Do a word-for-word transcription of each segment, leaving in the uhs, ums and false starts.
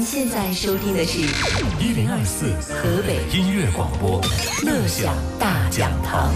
现在收听的是一零二四河北音乐广播乐享大讲堂。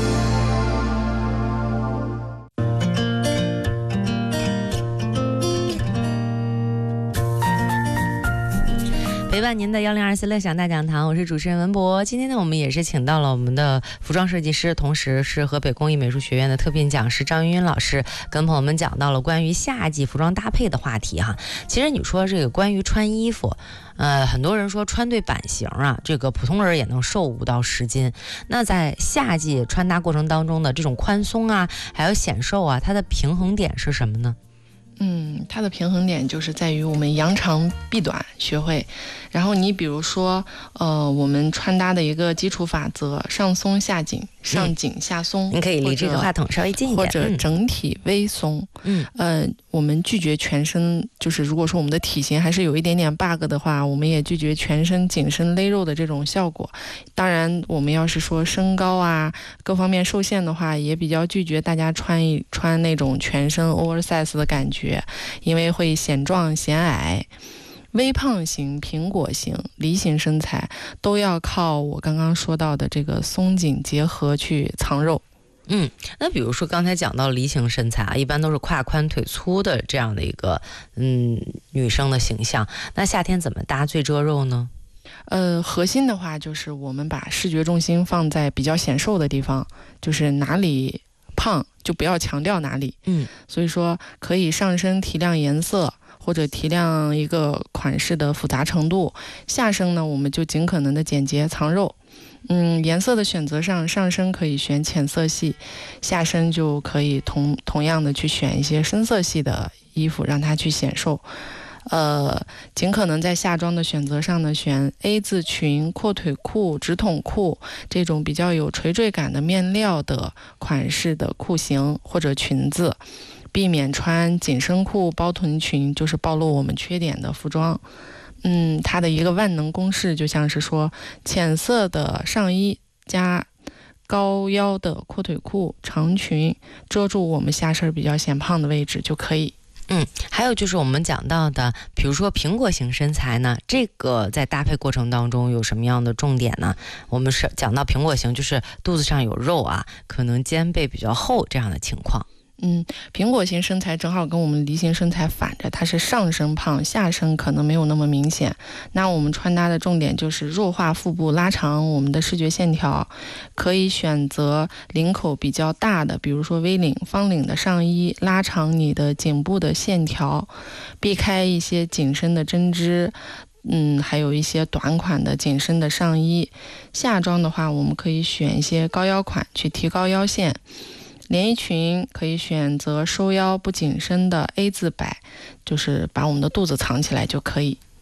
陪伴您的幺零二四乐享大讲堂，我是主持人文博。今天呢，我们也是请到了我们的服装设计师，同时是河北工艺美术学院的特聘讲师张云云老师，跟朋友们讲到了关于夏季服装搭配的话题哈。其实你说这个关于穿衣服，呃，很多人说穿对版型啊，这个普通人也能瘦五到十斤。那在夏季穿搭过程当中的这种宽松啊，还有显瘦啊，它的平衡点是什么呢？ 嗯，它的平衡点就是在于我们扬长避短学会。然后你比如说，呃，我们穿搭的一个基础法则：上松下紧，上紧下松。 您可以离这个话筒稍微近一点， 或者整体微松。 嗯， 呃，我们拒绝全身，就是如果说我们的体型还是有一点点 bug 的话，我们也拒绝全身紧身勒肉的这种效果。当然，我们要是说身高啊各方面受限的话，也比较拒绝大家穿一穿那种全身 oversize 的感觉，因为会显壮显矮。微胖型、苹果型、梨形身材都要靠我刚刚说到的这个松紧结合去藏肉。 嗯，那比如说刚才讲到梨形身材啊，一般都是胯宽腿粗的这样的一个嗯女生的形象。那夏天怎么搭最遮肉呢？ 呃，核心的话就是我们把视觉重心放在比较显瘦的地方，就是哪里胖就不要强调哪里。 嗯， 所以说可以上身提亮颜色，或者提亮一个款式的复杂程度。下身呢，我们就尽可能的简洁藏肉。嗯，颜色的选择上，上身可以选浅色系，下身就可以同同样的去选一些深色系的衣服，让它去显瘦。呃，尽可能在下装的选择上呢，选 A 字裙、阔腿裤、直筒裤这种比较有垂坠感的面料的款式的裤型或者裙子，避免穿紧身裤、包臀裙，就是暴露我们缺点的服装。嗯，它的一个万能公式就像是说，浅色的上衣加高腰的阔腿裤、长裙，遮住我们下身比较显胖的位置就可以。 嗯，还有就是我们讲到的，比如说苹果型身材呢，这个在搭配过程当中有什么样的重点呢？我们是讲到苹果型，就是肚子上有肉啊，可能肩背比较厚这样的情况。 嗯，苹果型身材正好跟我们梨形身材反着，它是上身胖，下身可能没有那么明显。那我们穿搭的重点就是弱化腹部，拉长我们的视觉线条，可以选择领口比较大的，比如说 V 领、方领的上衣，拉长你的颈部的线条，避开一些紧身的针织。嗯，还有一些短款的紧身的上衣。下装的话，我们可以选一些高腰款去提高腰线。连衣裙可以选择收腰不紧身的 A 字摆，就是把我们的肚子藏起来就可以。